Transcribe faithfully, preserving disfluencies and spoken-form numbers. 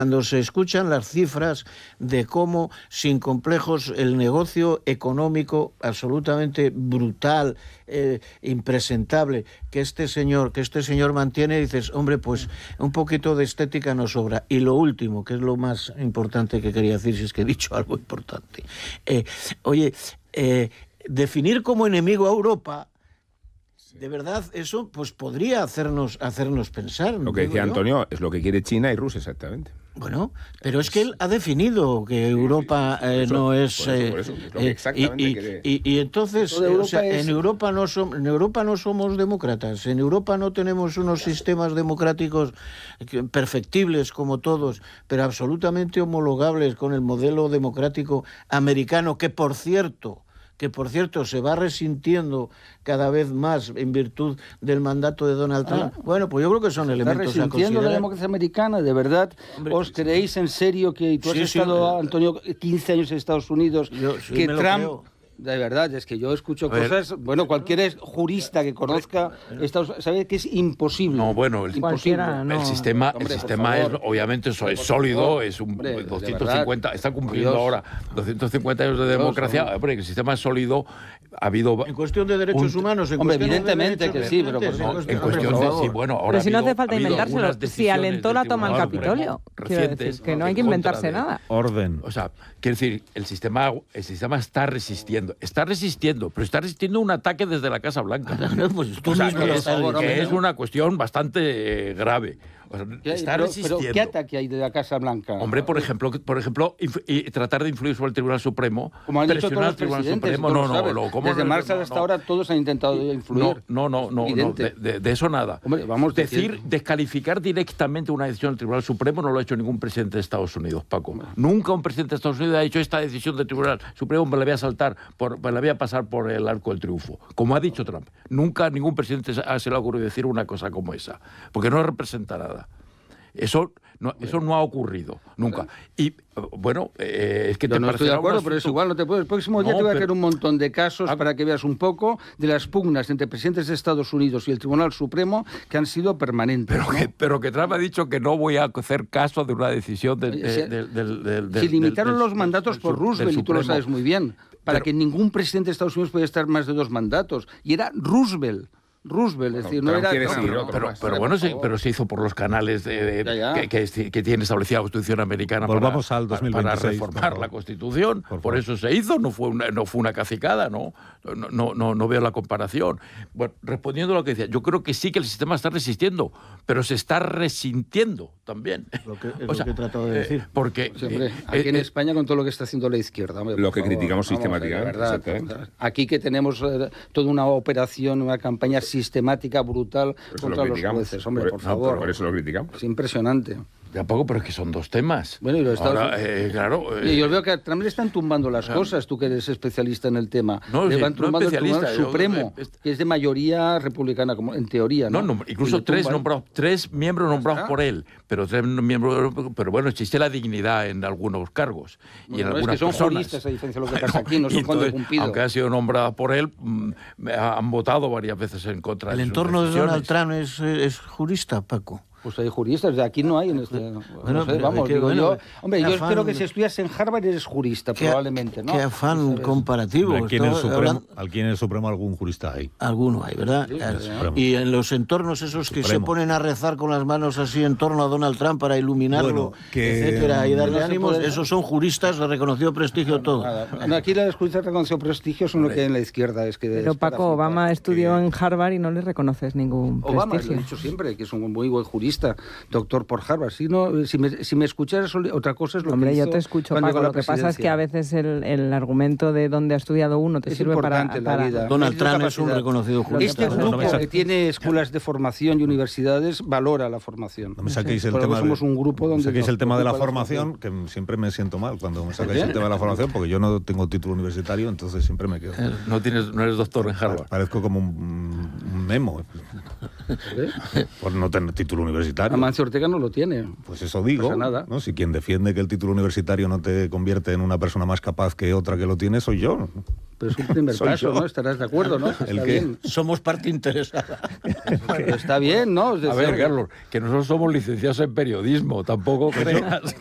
cuando se escuchan las cifras de cómo, sin complejos, el negocio económico absolutamente brutal, eh, impresentable, que este señor, que este señor mantiene, dices, hombre, pues un poquito de estética nos sobra. Y lo último, que es lo más importante que quería decir, si es que he dicho algo importante. Eh, oye, eh, definir como enemigo a Europa, de verdad, eso pues podría hacernos hacernos pensar. Lo que decía yo. Antonio es lo que quiere China y Rusia, exactamente. Bueno, pero es que él ha definido que Europa eh, eso, no es... por eso, por eso, es lo que exactamente y, y, quiere. y, y entonces, eh, o sea, es... en, Europa no som, en Europa no somos demócratas, en Europa no tenemos unos sistemas democráticos perfectibles como todos, pero absolutamente homologables con el modelo democrático americano, que por cierto... que por cierto se va resintiendo cada vez más en virtud del mandato de Donald Trump. Ah, bueno, pues yo creo que son elementos a considerar. ¿Está resintiendo la democracia americana? ¿De verdad? Hombre, ¿os creéis en serio que tú has sí, estado, sí, Antonio, quince años en Estados Unidos, yo, sí, que Trump... De verdad, es que yo escucho cosas... Bueno, cualquier jurista que conozca Estados, sabe que es imposible. No, bueno, el, imposible. No. el sistema, Hombre, el sistema es, obviamente, eso es sólido, es un Hombre, doscientos cincuenta, está cumpliendo Dios. ahora doscientos cincuenta años de democracia. Dios, Hombre, el sistema es sólido, ha habido... En cuestión de derechos un, humanos... En Hombre, evidentemente que sí, pero... Por no, en cuestión de... Sí, bueno, ahora pero si no hace falta inventárselo, si alentó la toma al Capitolio. Quiero decir, que no hay que inventarse nada. Orden. O sea, quiero decir, el sistema, el sistema está resistiendo, está resistiendo pero está resistiendo un ataque desde la Casa Blanca. Pues o sea, que es, que es una cuestión bastante eh, grave. O sea, está pero, resistiendo. Pero, ¿qué ataque hay de la Casa Blanca? Hombre, por ejemplo, por ejemplo y tratar de influir sobre el Tribunal Supremo. Como han dicho todos los presidentes, Supremo, no, no, no, ¿cómo Desde no, Marshall no, hasta no, ahora todos han intentado influir. No, no, no, no, de, de, de eso nada. Hombre, vamos decir, decir... descalificar directamente una decisión del Tribunal Supremo no lo ha hecho ningún presidente de Estados Unidos, Paco. Hombre. Nunca un presidente de Estados Unidos ha dicho esta decisión del Tribunal Supremo me la voy a saltar, por, me la voy a pasar por el arco del triunfo. Como ha dicho Trump. Nunca ningún presidente se le ha ocurrido decir una cosa como esa. Porque no representa nada. Eso no, eso no ha ocurrido nunca. Y bueno, eh, es que Yo te no estoy de acuerdo, asunto... pero es igual, no te puedo. El próximo día no, te voy a pero... traer un montón de casos ah, para que veas un poco de las pugnas entre presidentes de Estados Unidos y el Tribunal Supremo que han sido permanentes. Pero, ¿no? que, pero que Trump ha dicho que no voy a hacer caso de una decisión del... O sea, del, del, del, del si limitaron del, los mandatos del, por Roosevelt, y tú lo sabes muy bien, para pero, que ningún presidente de Estados Unidos pueda estar más de dos mandatos. Y era Roosevelt. Roosevelt, es decir, no era... No, pero, pero, pero bueno, se, pero se hizo por los canales de, de, ya, ya. Que, que, que tiene establecida la Constitución americana. Volvamos para, al dos mil veintiséis, para reformar la Constitución. Por, por eso se hizo, no fue una, no fue una cacicada, ¿no? No, no, no, no veo la comparación. Bueno, respondiendo a lo que decía, yo creo que sí que el sistema está resistiendo, pero se está resintiendo también. Lo que, es o lo sea, que he tratado de decir. Eh, porque... Sí, hombre, aquí eh, en España con todo lo que está haciendo la izquierda. Hombre, lo que favor, criticamos vamos, sistemáticamente. Verdad, aquí que tenemos eh, toda una operación, una campaña sistemática brutal contra los jueces, hombre, por, por favor. No, por eso lo criticamos. Es impresionante. Tampoco, pero es que son dos temas. Bueno, y los Estados Ahora, eh, claro. Eh, yo veo que a Trump le están tumbando las o sea, cosas, tú que eres especialista en el tema. No, le sí, van tumbando no el Tribunal yo, Supremo, yo, que es de mayoría republicana, como en teoría, ¿no? No, no incluso tres nombrados, tres miembros nombrados por él, pero tres miembros, pero bueno, existe la dignidad en algunos cargos y bueno, en algunas es que son personas. juristas, a diferencia de lo que pasa aquí, no son entonces, cumplido. Aunque ha sido nombrada por él, mmm, han votado varias veces en contra el de El entorno de Donald Trump es, es jurista, Paco. Pues hay juristas, de aquí no hay en este... Bueno, no sé, vamos, qué, digo bueno, yo... Hombre, yo afán, espero que si estudias en Harvard eres jurista, qué, probablemente, ¿no? Qué afán pues, comparativo. Aquí en, el Supremo, aquí en el Supremo algún jurista hay. Alguno hay, ¿verdad? Sí, y en los entornos esos Supremo. que se ponen a rezar con las manos así en torno a Donald Trump para iluminarlo, bueno, que, etcétera, y darle no ánimos, puede... esos son juristas de reconocido prestigio no, todo. No, aquí los juristas de reconocido prestigio son lo que hay en la izquierda. Es que Pero Paco, Obama estudió que... en Harvard y no le reconoces ningún Obama, prestigio. Obama, lo he dicho siempre, que es un muy buen jurista, doctor por Harvard. Si, no, si, me, si me escucharas, otra cosa es lo Hombre, que hizo yo te escucho, Paco. Lo que pasa es que a veces el, el argumento de dónde ha estudiado uno te es sirve para, la para... vida. Donald Trump es un reconocido jurista. Este grupo no que tiene escuelas de formación y universidades valora la formación. No me saquéis el Por tema somos de, un grupo donde saquéis el tema de la formación, que siempre me siento mal cuando me sacáis el tema de la formación, porque yo no tengo título universitario, entonces siempre me quedo. No, tienes, no eres doctor en Harvard. Parezco como un, un memo. ¿Eh? Por no tener título universitario. Amancio Ortega no lo tiene. Pues eso digo. No pasa nada. ¿no? Si quien defiende que el título universitario no te convierte en una persona más capaz que otra que lo tiene, soy yo. Pero es un primer Soy paso, yo. ¿no? Estarás de acuerdo, ¿no? Está ¿El qué? bien. Somos parte interesada. Pero está bien, ¿no? Es A ver, decir, Carlos, que nosotros somos licenciados en periodismo, tampoco creas.